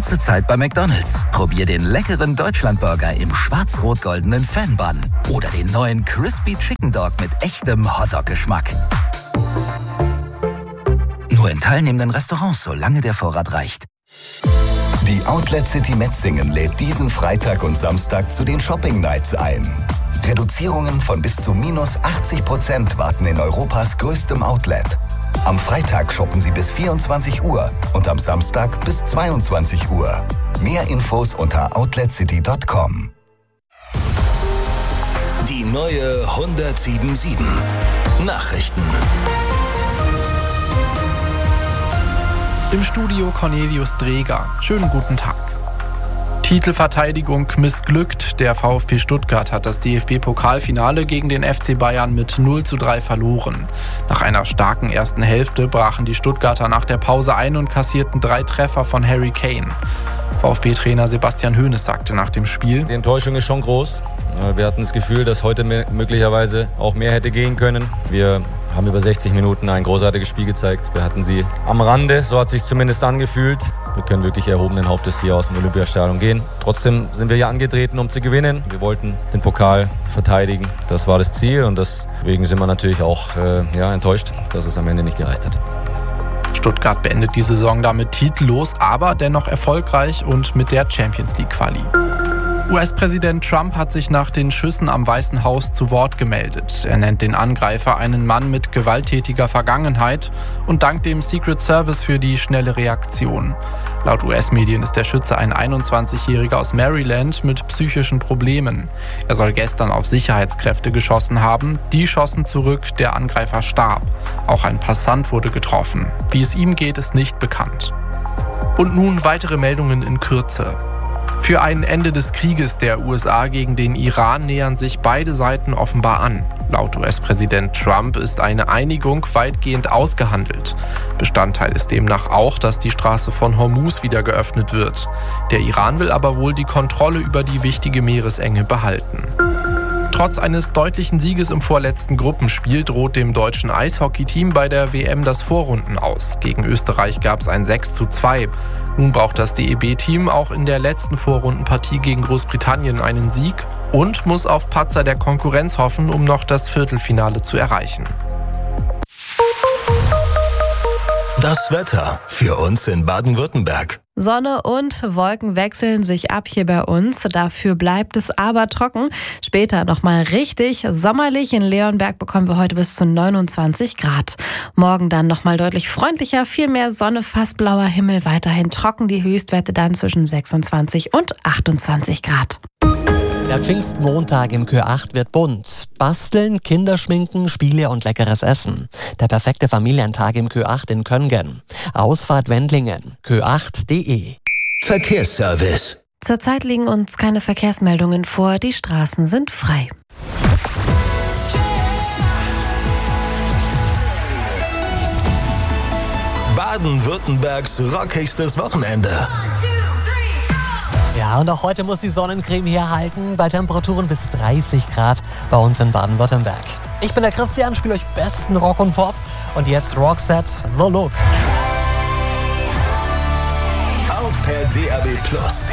kurze Zeit bei McDonald's. Probier den leckeren Deutschlandburger im schwarz-rot-goldenen Fan-Bun oder den neuen Crispy Chicken Dog mit echtem Hotdog-Geschmack. Nur in teilnehmenden Restaurants, solange der Vorrat reicht. Die Outlet City Metzingen lädt diesen Freitag und Samstag zu den Shopping Nights ein. Reduzierungen von bis zu -80% warten in Europas größtem Outlet. Am Freitag shoppen Sie bis 24 Uhr und am Samstag bis 22 Uhr. Mehr Infos unter outletcity.com. Die neue 1077 Nachrichten. Im Studio Cornelius Dreger. Schönen guten Tag. Titelverteidigung missglückt. Der VfB Stuttgart hat das DFB-Pokalfinale gegen den FC Bayern mit 0:3 verloren. Nach einer starken ersten Hälfte brachen die Stuttgarter nach der Pause ein und kassierten 3 Treffer von Harry Kane. VfB-Trainer Sebastian Hoeneß sagte nach dem Spiel: Die Enttäuschung ist schon groß. Wir hatten das Gefühl, dass heute möglicherweise auch mehr hätte gehen können. Wir haben über 60 Minuten ein großartiges Spiel gezeigt. Wir hatten sie am Rande, so hat es sich zumindest angefühlt. Wir können wirklich erhobenen Hauptes hier aus dem Olympiastadion gehen. Trotzdem sind wir hier angetreten, um zu gewinnen. Wir wollten den Pokal verteidigen. Das war das Ziel und deswegen sind wir natürlich auch enttäuscht, dass es am Ende nicht gereicht hat. Stuttgart beendet die Saison damit titellos, aber dennoch erfolgreich und mit der Champions-League-Quali. US-Präsident Trump hat sich nach den Schüssen am Weißen Haus zu Wort gemeldet. Er nennt den Angreifer einen Mann mit gewalttätiger Vergangenheit und dankt dem Secret Service für die schnelle Reaktion. Laut US-Medien ist der Schütze ein 21-Jähriger aus Maryland mit psychischen Problemen. Er soll gestern auf Sicherheitskräfte geschossen haben. Die schossen zurück, der Angreifer starb. Auch ein Passant wurde getroffen. Wie es ihm geht, ist nicht bekannt. Und nun weitere Meldungen in Kürze. Für ein Ende des Krieges der USA gegen den Iran nähern sich beide Seiten offenbar an. Laut US-Präsident Trump ist eine Einigung weitgehend ausgehandelt. Bestandteil ist demnach auch, dass die Straße von Hormuz wieder geöffnet wird. Der Iran will aber wohl die Kontrolle über die wichtige Meeresenge behalten. Trotz eines deutlichen Sieges im vorletzten Gruppenspiel droht dem deutschen Eishockey-Team bei der WM das Vorrunden aus. Gegen Österreich gab es ein 6:2. Nun braucht das DEB-Team auch in der letzten Vorrundenpartie gegen Großbritannien einen Sieg und muss auf Patzer der Konkurrenz hoffen, um noch das Viertelfinale zu erreichen. Das Wetter für uns in Baden-Württemberg. Sonne und Wolken wechseln sich ab hier bei uns. Dafür bleibt es aber trocken. Später nochmal richtig sommerlich. In Leonberg bekommen wir heute bis zu 29 Grad. Morgen dann nochmal deutlich freundlicher, viel mehr Sonne, fast blauer Himmel, weiterhin trocken. Die Höchstwerte dann zwischen 26 und 28 Grad. Der Pfingstmontag im Kö 8 wird bunt. Basteln, Kinderschminken, Spiele und leckeres Essen. Der perfekte Familientag im Kö 8 in Köngen. Ausfahrt Wendlingen. kö8.de. Verkehrsservice. Zurzeit liegen uns keine Verkehrsmeldungen vor. Die Straßen sind frei. Baden-Württembergs rockigstes Wochenende. Ja, und auch heute muss die Sonnencreme hier halten, bei Temperaturen bis 30 Grad bei uns in Baden-Württemberg. Ich bin der Christian, spiele euch besten Rock und Pop und jetzt Roxette, The Look. Auch per DAB+.